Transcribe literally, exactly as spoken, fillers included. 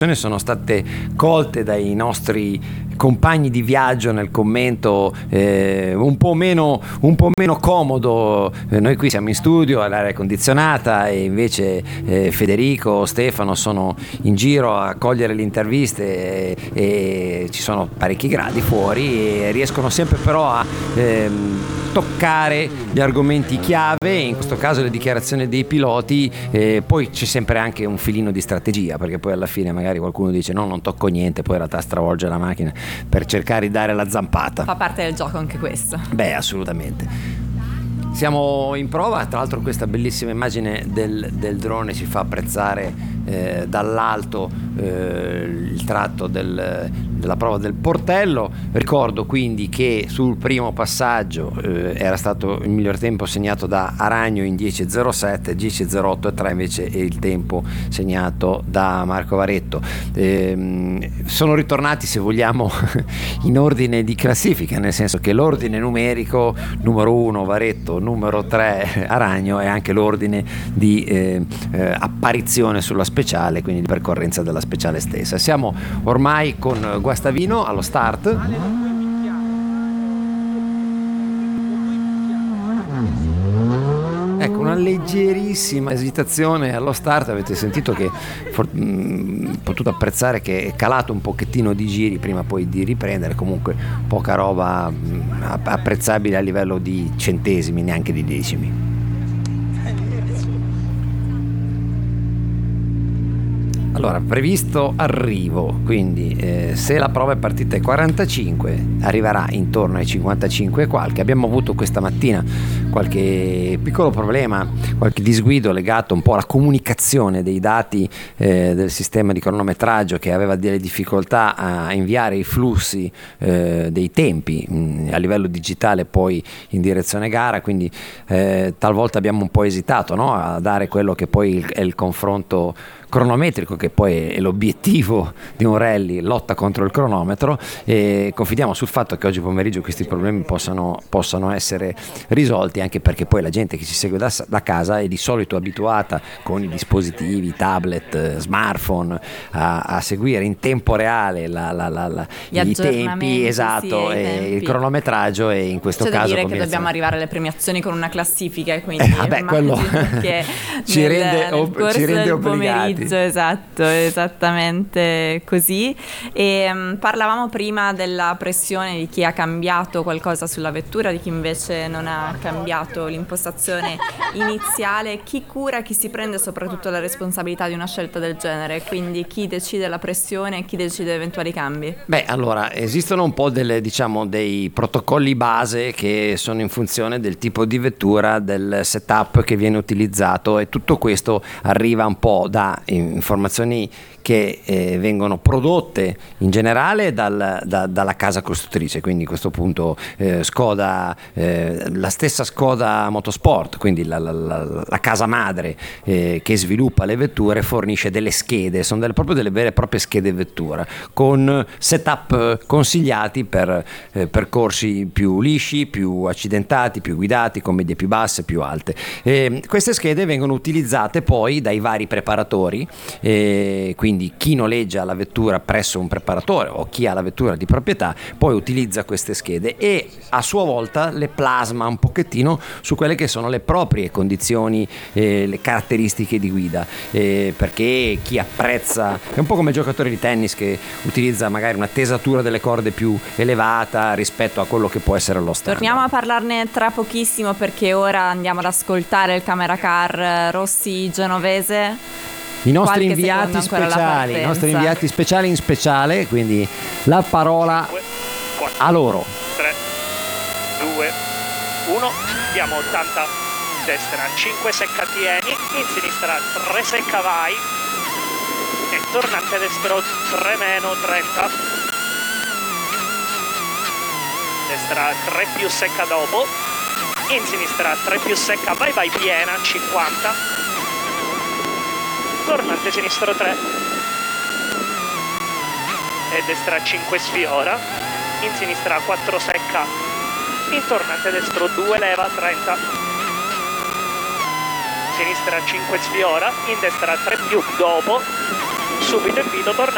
sono state colte dai nostri compagni di viaggio nel commento eh, un po' meno un po' meno comodo. Eh, noi qui siamo in studio all'aria condizionata e invece eh, Federico, Stefano sono in giro a cogliere le interviste e, e ci sono parecchi gradi fuori e riescono sempre però a ehm, toccare gli argomenti chiave, in questo caso le dichiarazioni dei piloti. Eh, poi c'è sempre anche un filino di strategia, perché poi alla fine magari qualcuno dice no, non tocco niente, poi in realtà stravolge la macchina per cercare di dare la zampata. Fa parte del gioco anche questo. Beh, assolutamente. Siamo in prova, tra l'altro questa bellissima immagine del, del drone ci fa apprezzare eh, dall'alto eh, il tratto del, della prova del portello. Ricordo quindi che sul primo passaggio eh, era stato il miglior tempo segnato da Aragno in dieci zero sette, dieci zero otto e tre invece è il tempo segnato da Marco Varetto. Eh, sono ritornati, se vogliamo, in ordine di classifica, nel senso che l'ordine numerico, numero uno Varetto, numero tre Aragno, è anche l'ordine di eh, eh, apparizione sulla speciale, quindi di percorrenza della speciale stessa. Siamo ormai con Guastavino allo start. Ecco, una leggerissima esitazione allo start. Avete sentito che for- mh, potuto apprezzare che è calato un pochettino di giri prima poi di riprendere. Comunque poca roba mh, apprezzabile a livello di centesimi, neanche di decimi. Allora, previsto arrivo, quindi eh, se la prova è partita ai quarantacinque arriverà intorno ai cinquantacinque e qualche. Abbiamo avuto questa mattina qualche piccolo problema, qualche disguido legato un po' alla comunicazione dei dati eh, del sistema di cronometraggio, che aveva delle difficoltà a inviare i flussi eh, dei tempi mh, a livello digitale poi in direzione gara, quindi eh, talvolta abbiamo un po' esitato, no? A dare quello che poi è il confronto cronometrico, che poi è l'obiettivo di un rally, lotta contro il cronometro, e confidiamo sul fatto che oggi pomeriggio questi problemi possano, possano essere risolti, anche perché poi la gente che ci segue da, da casa è di solito abituata con i dispositivi, tablet, smartphone, a, a seguire in tempo reale la, la, la, la, i tempi, esatto, sì, e tempi. il cronometraggio, e in questo C'è caso da dire che dobbiamo arrivare alle premiazioni con una classifica, e quindi eh, vabbè, quello che ci, nel, rende, nel ob- ci rende obbligati. Esatto, esattamente così. E um, parlavamo prima della pressione di chi ha cambiato qualcosa sulla vettura, di chi invece non ha cambiato l'impostazione iniziale. Chi cura, chi si prende soprattutto la responsabilità di una scelta del genere? Quindi chi decide la pressione e chi decide eventuali cambi? Beh, allora, esistono un po' delle, diciamo, dei protocolli base che sono in funzione del tipo di vettura, del setup che viene utilizzato, e tutto questo arriva un po' da informazioni che eh, vengono prodotte in generale dal, da, dalla casa costruttrice, quindi a questo punto eh, Skoda, eh, la stessa Skoda Motorsport, quindi la, la, la, la casa madre eh, che sviluppa le vetture, fornisce delle schede, sono delle, proprio delle vere e proprie schede vettura, con setup consigliati per eh, percorsi più lisci, più accidentati, più guidati, con medie più basse, più alte. E queste schede vengono utilizzate poi dai vari preparatori, e quindi chi noleggia la vettura presso un preparatore o chi ha la vettura di proprietà poi utilizza queste schede e a sua volta le plasma un pochettino su quelle che sono le proprie condizioni, eh, le caratteristiche di guida, eh, perché chi apprezza, è un po' come il giocatore di tennis che utilizza magari una tesatura delle corde più elevata rispetto a quello che può essere lo standard. Torniamo a parlarne tra pochissimo, perché ora andiamo ad ascoltare il camera car Rossi Genovese. I nostri Qualche inviati speciali, i nostri inviati speciali in speciale, quindi la parola a loro. tre, due, uno, diamo ottanta, destra cinque secca tieni, in sinistra tre secca vai, e tornante destro tre meno trenta, destra tre più secca dopo, in sinistra tre più secca vai vai piena cinquanta, tornante sinistro tre e destra cinque sfiora, in sinistra quattro secca, in tornante destro due leva trenta, sinistra cinque sfiora, in destra tre più dopo, subito invito tornante